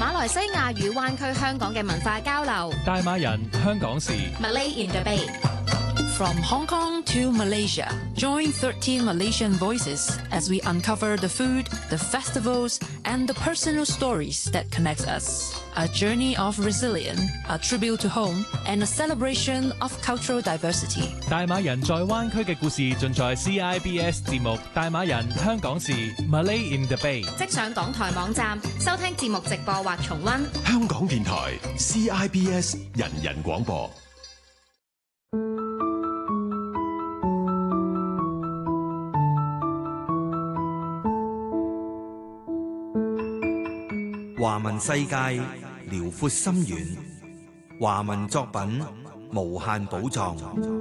馬來西亞與灣區香港嘅文化交流。 大馬人香港事 Malay in the Bay。 From Hong Kong to Malaysia, join 13 Malaysian voices as we uncover the food, the festivals, and the personal stories that connect us. A journey of resilience, a tribute to home, and a celebration of cultural diversity. 大馬人在灣區嘅故事盡在 CIBS 節目《大馬人香港事》Malay in the Bay。 即上港台網站收聽節目直播或重溫。 香港電台 CIBS 人人廣播。 華文世界遼闊深遠，華文作品無限寶藏。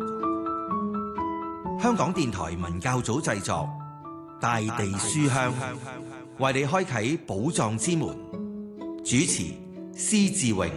香港電台文教組製作，大地書香，為你開啟寶藏之門。主持施志榮。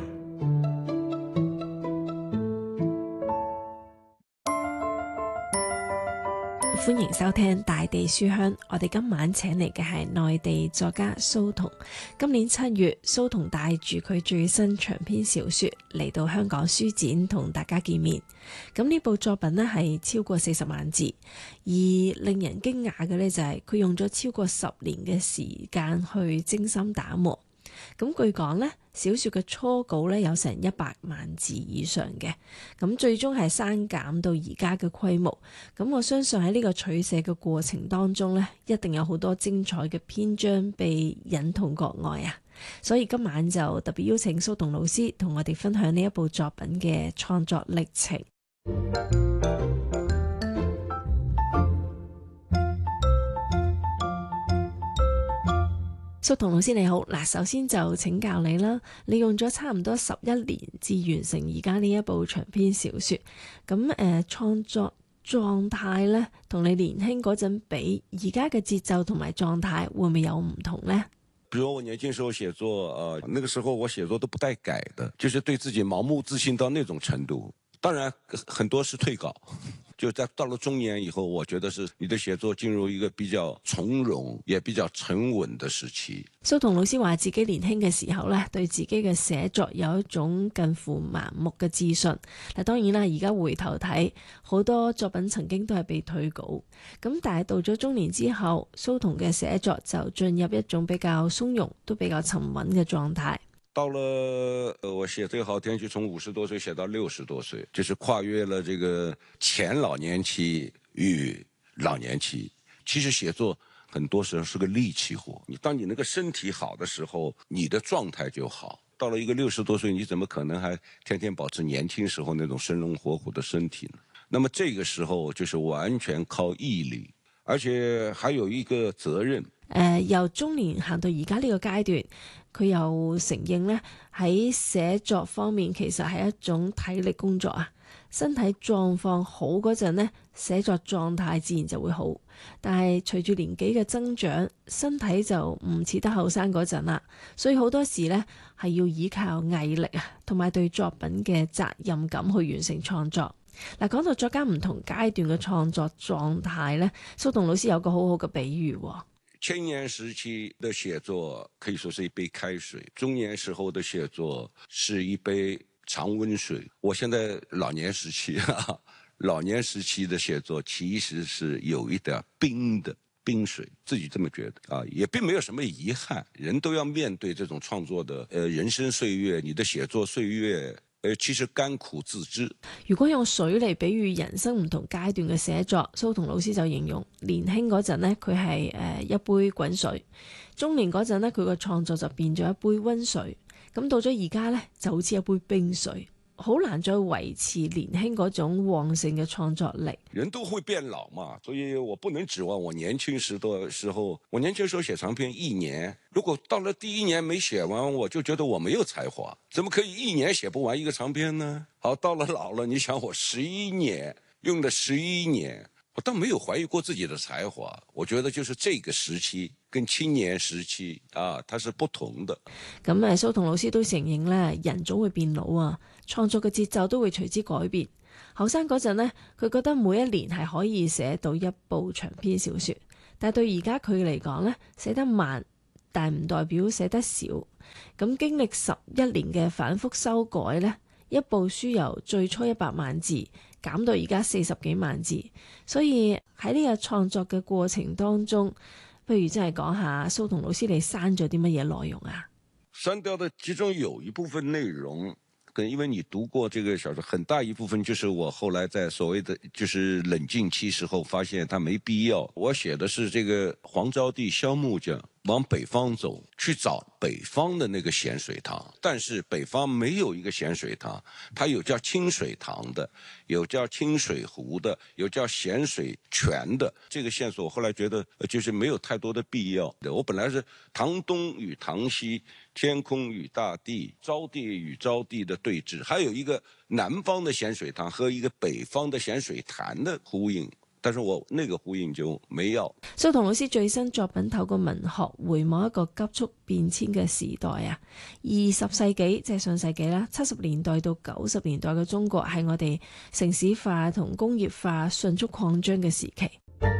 歡迎收聽大地書香，我哋今晚請嚟嘅係內地作家蘇童。今年7月，蘇童帶住佢最新長篇小說嚟到香港書展同大家見面。咁呢部作品呢係超過40萬字，而令人驚訝嘅呢就係佢用咗超過10年嘅時間去精心打磨。咁據講呢，小說嘅初稿呢有成100萬字以上嘅，咁最終係刪減到而家嘅規模。咁我相信喺呢個取捨嘅過程當中呢，一定有好多精彩嘅篇章被引同國外啊！所以今晚就特別邀請蘇童老師同我哋分享呢一部作品嘅創作歷程。蘇童老師你好，嗱，首先就請教你啦，你用咗差唔多11年至完成而家呢一部長篇小說，咁創作狀態呢，同你年輕嗰陣比，而家嘅節奏同埋狀態會唔會有唔同呢？ 比如我年輕時候寫作，那個時候我寫作都不帶改的，就是對自己盲目自信到那種程度。當然很多是退稿，就在到了中年以後，我覺得是你的寫作進入一個比較從容也比較沉穩的時期。 蘇童老師話自己年輕嘅時候呢，對自己嘅寫作有一種近乎盲目嘅自信。嗱，當然啦，而家回頭睇，好多作品曾經都係被退稿。咁但係到咗中年之後，蘇童嘅寫作就進入一種比較鬆容，都比較沉穩嘅狀態。 到了我寫這個好天就從50多歲寫到60多歲，就是跨越了這個前老年期與老年期。其實寫作很多時候是個力氣活，當你那個身體好的時候，你的狀態就好。到了一個60多歲，你怎麼可能還天天保持年輕時候那種生龍活虎的身體呢？那麼這個時候就是完全靠毅力，而且還有一個責任。 由中年行到而家呢個階段，佢又承認呢，喺寫作方面其實係一種體力工作啊。身體狀況好嗰陣呢，寫作狀態自然就會好。但係隨住年紀嘅增長，身體就唔似得後生嗰陣啦。所以好多時呢，係要依靠毅力啊，同埋對作品嘅責任感去完成創作。嗱，講到作家唔同階段嘅創作狀態呢，蘇童老師有個好好嘅比喻。 青年時期的寫作可以說是一杯開水，中年時候的寫作是一杯常溫水。我現在老年時期老年時期的寫作其實是有一點冰的冰水，自己這麼覺得啊，也並沒有什麼遺憾。人都要面對這種創作的人生歲月，你的寫作歲月。其實甘苦自知。 如果用水嚟比喻人生唔同階段嘅寫作，蘇童老師就形容年輕嗰陣呢，佢係一杯滾水；中年嗰陣呢，佢個創作就變咗一杯溫水；咁到咗而家呢，就好似一杯冰水，好難再維持年輕嗰種旺盛嘅創作力。 人都會變老嘛，所以我不能指望我年輕時的時候，我年輕時候寫長篇1年，如果到了第1年沒寫完，我就覺得我沒有才華，怎麼可以1年寫不完一個長篇呢？好，到了老了，你想我11年，用了11年，我倒沒有懷疑過自己的才華，我覺得就是這個時期跟青年時期啊，它是不同的。 咁蘇童老師都承認咧，人總會變老啊，創作嘅節奏都會隨之改變。後生嗰陣呢，佢覺得每一年係可以寫到一部長篇小說，但係對而家佢嚟講呢，寫得慢但唔代表寫得少。咁經歷11年嘅反覆修改呢，一部書由最初100萬字減到而家40幾萬字，所以喺呢個創作嘅過程當中，不如真係講下蘇童老師你刪咗啲乜嘢內容啊？ 刪掉的其中有一部分內容，因為你讀過這個小說，很大一部分就是我後來在所謂的就是冷靜期時候發現它沒必要。我寫的是這個黃招娣蕭木匠往北方走，去找北方的那個鹹水塘，但是北方沒有一個鹹水塘，它有叫清水塘的，有叫清水湖的，有叫鹹水泉的。這個線索我後來覺得就是沒有太多的必要。我本來是塘東與塘西，天空與大地，招娣與招娣的對峙，還有一個南方的鹹水塘和一個北方的鹹水潭的呼應。但是我那個呼應就沒有。 蘇童老師最新作品透過文學回望一個急速變遷嘅時代啊，20世紀即係上世紀啦，70年代到90年代嘅中國係我哋城市化同工業化迅速擴張嘅時期。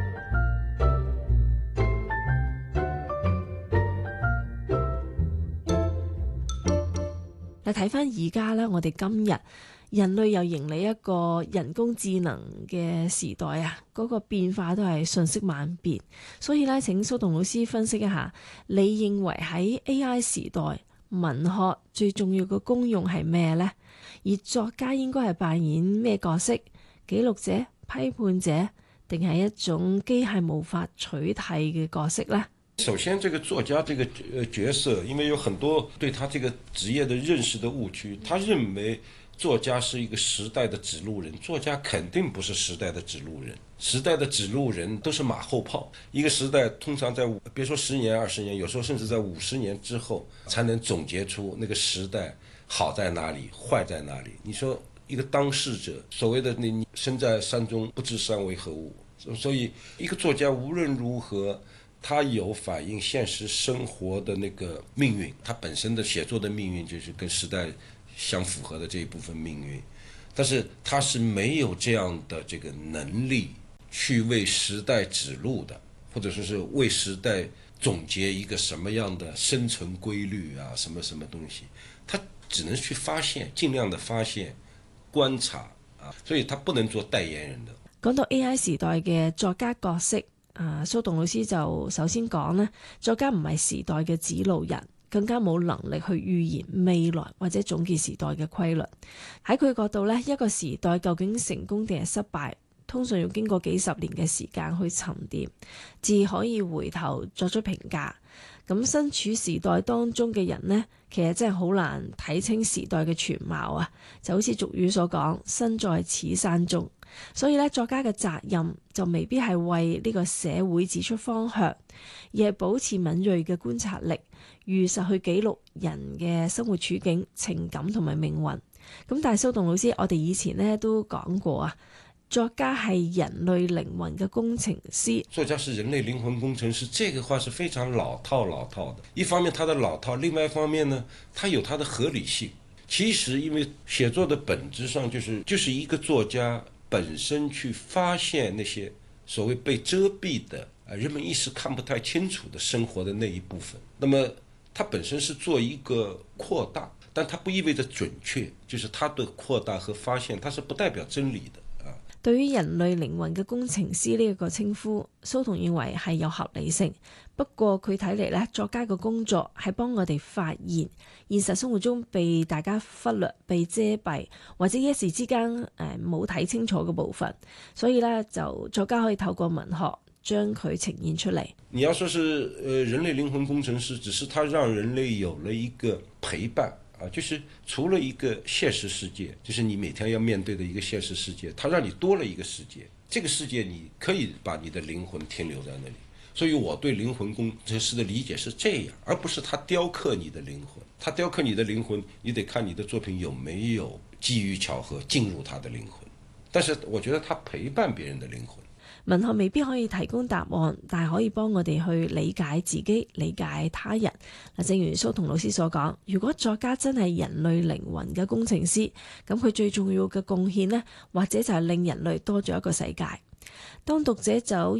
嗱，睇翻而家咧，我哋今日人類又迎嚟一個人工智能嘅時代啊，嗰個變化都係瞬息萬變。所以咧，請蘇童老師分析一下，你認為喺 AI 時代文學最重要嘅功用係咩呢？而作家應該係扮演咩角色？記錄者、批判者，定係一種機械無法取替嘅角色呢？ 首先，這個作家這個角色，因為有很多對他這個職業的認識的誤區，他認為作家是一個時代的指路人，作家肯定不是時代的指路人，時代的指路人都是馬後炮。一個時代通常在別說10年、20年，有時候甚至在50年之後，才能總結出那個時代好在哪裡，壞在哪裡。你說一個當事者，所謂的你身在山中不知山為何物，所以一個作家無論如何，他有反映現實生活的那個命運，他本身的寫作的命運就是跟時代相符合的這一部分命運，但是他是沒有這樣的這個能力去為時代指路的，或者說是為時代總結一個什麼樣的生存規律啊，什麼什麼東西，他只能去發現，盡量的發現觀察啊，所以他不能做代言人的。 講到 AI 時代嘅作家角色，蘇童老師就首先講呢，作家唔係時代嘅指路人，更加冇能力去預言未來或者總結時代嘅規律。喺佢角度呢，一個時代究竟成功定係失敗，通常要經過幾十年嘅時間去沉澱，至可以回頭作出評價。咁身處時代當中嘅人呢，其實真係好難睇清時代嘅全貌啊！就好似俗語所講，身在此山中。所以咧，作家嘅責任就未必係為呢個社會指出方向，而係保持敏銳嘅觀察力，如實去記錄人嘅生活處境、情感同埋命運。咁但係蘇童老師，我哋以前咧都講過啊，作家係人類靈魂嘅工程師。 作家是人類靈魂工程師，這個話是非常老套的。一方面它的老套，另外一方面呢，它有它的合理性。其實因為寫作的本質上就是一個作家本身去發現那些所謂被遮蔽的人們一時看不太清楚的生活的那一部分。那麼它本身是做一個擴大，但它不意味着準確，就是它的擴大和發現，它是不代表真理的。 對於人類靈魂嘅工程師呢一個稱呼，蘇童認為係有合理性。不過佢睇嚟呢，作家嘅工作係幫我哋發現現實生活中被大家忽略、被遮蔽或者一時之間冇睇清楚嘅部分，所以呢，就作家可以透過文學將佢呈現出嚟。 你要說是人類靈魂工程師，只是他讓人類有了一個陪伴。就是除了一個現實世界，就是你每天要面對的一個現實世界，它讓你多了一個世界，這個世界你可以把你的靈魂停留在那裡。所以我對靈魂工程師的理解是這樣，而不是他雕刻你的靈魂。他雕刻你的靈魂，你得看你的作品有沒有機遇巧合進入他的靈魂。但是我覺得他陪伴別人的靈魂。 文學未必可以提供答案，但係可以幫我哋去理解自己、理解他人。嗱，正如蘇童老師所講，如果作家真係人類靈魂嘅工程師，咁佢最重要嘅貢獻呢，或者就係令人類多咗一個世界。當讀者走入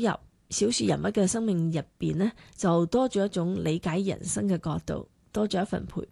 小說人物嘅生命入邊呢，就多咗一種理解人生嘅角度，多咗一份陪